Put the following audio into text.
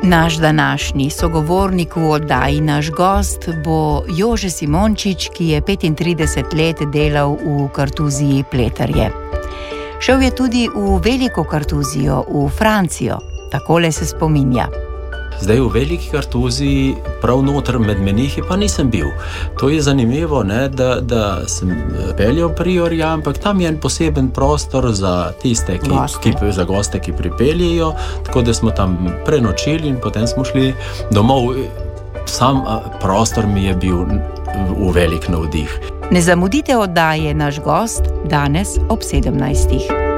Naš današnji sogovornik v oddaji Naš gost bo Jože Simončič, ki je 35 let delal v kartuziji Pleterje. Šel je tudi v veliko kartuzijo, v Francijo. Takole se spominja. Zdaj v veliki kartuziji, prav noter med menihi pa nisem bil. To je zanimivo, ne, da sem peljal Priorja, ampak tam je en poseben prostor za tiste, za goste, ki pripeljejo, tako da smo tam prenočili in potem smo šli domov. Sam prostor mi je bil v velik navdih. Ne zamudite oddaje Naš gost danes ob 17.